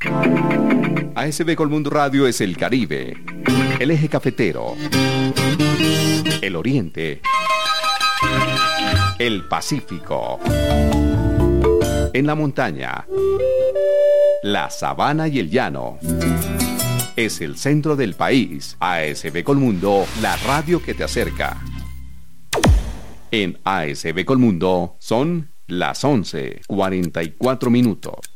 ASB Colmundo Radio es el Caribe, el eje cafetero, el Oriente, el Pacífico, en la montaña, la sabana y el llano. Es el centro del país. ASB Colmundo, la radio que te acerca. En ASB Colmundo son las 11:44.